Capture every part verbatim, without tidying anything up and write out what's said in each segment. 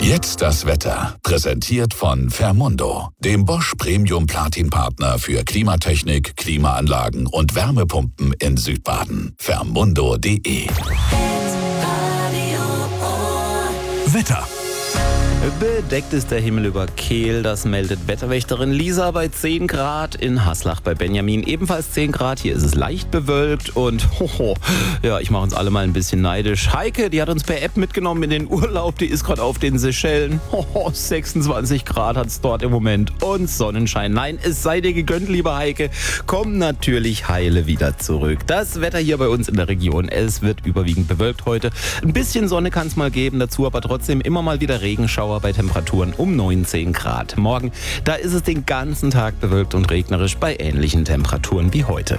Jetzt das Wetter. Präsentiert von Fermundo, dem Bosch Premium Platin Partner für Klimatechnik, Klimaanlagen und Wärmepumpen in Südbaden. Fermundo punkt de. Wetter. Bedeckt ist der Himmel über Kehl, das meldet Wetterwächterin Lisa bei zehn Grad. In Haslach bei Benjamin ebenfalls zehn Grad. Hier ist es leicht bewölkt und hoho, ja, ich mache uns alle mal ein bisschen neidisch. Heike, die hat uns per App mitgenommen in den Urlaub, die ist gerade auf den Seychellen. Hoho, sechsundzwanzig Grad hat es dort im Moment und Sonnenschein. Nein, es sei dir gegönnt, liebe Heike. Komm natürlich heile wieder zurück. Das Wetter hier bei uns in der Region, es wird überwiegend bewölkt heute. Ein bisschen Sonne kann es mal geben, dazu aber trotzdem immer mal wieder Regenschauer bei Temperaturen um neunzehn Grad. Morgen, da ist es den ganzen Tag bewölkt und regnerisch bei ähnlichen Temperaturen wie heute.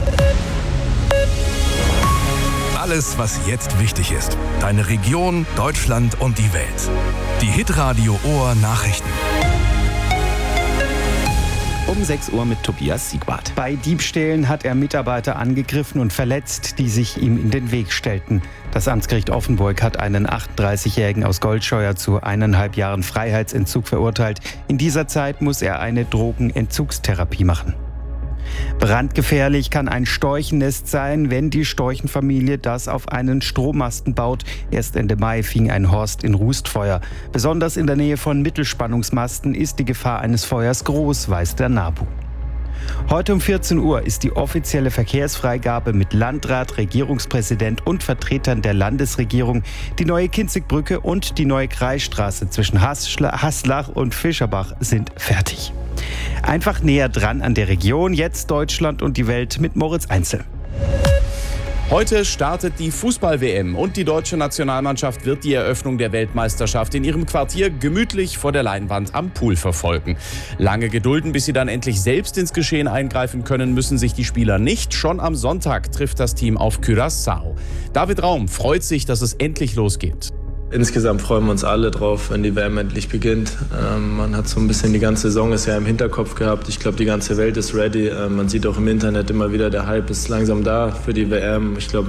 Alles, was jetzt wichtig ist. Deine Region, Deutschland und die Welt. Die Hitradio Ohr Nachrichten. Um sechs Uhr mit Tobias Siegwart. Bei Diebstählen hat er Mitarbeiter angegriffen und verletzt, die sich ihm in den Weg stellten. Das Amtsgericht Offenburg hat einen achtunddreißigjährigen aus Goldscheuer zu eineinhalb Jahren Freiheitsentzug verurteilt. In dieser Zeit muss er eine Drogenentzugstherapie machen. Brandgefährlich kann ein Storchennest sein, wenn die Storchenfamilie das auf einen Strommasten baut. Erst Ende Mai fing ein Horst in Rust Feuer. Besonders in der Nähe von Mittelspannungsmasten ist die Gefahr eines Feuers groß, weiß der NABU. Heute um vierzehn Uhr ist die offizielle Verkehrsfreigabe mit Landrat, Regierungspräsident und Vertretern der Landesregierung. Die neue Kinzigbrücke und die neue Kreisstraße zwischen Haslach und Fischerbach sind fertig. Einfach näher dran an der Region, jetzt Deutschland und die Welt mit Moritz Einzel. Heute startet die Fußball-W M und die deutsche Nationalmannschaft wird die Eröffnung der Weltmeisterschaft in ihrem Quartier gemütlich vor der Leinwand am Pool verfolgen. Lange gedulden, bis sie dann endlich selbst ins Geschehen eingreifen können, müssen sich die Spieler nicht. Schon am Sonntag trifft das Team auf Curaçao. David Raum freut sich, dass es endlich losgeht. Insgesamt freuen wir uns alle drauf, wenn die W M endlich beginnt. Ähm, man hat so ein bisschen die ganze Saison ist ja im Hinterkopf gehabt. Ich glaube, die ganze Welt ist ready. Ähm, man sieht auch im Internet immer wieder, der Hype ist langsam da für die W M. Ich glaube,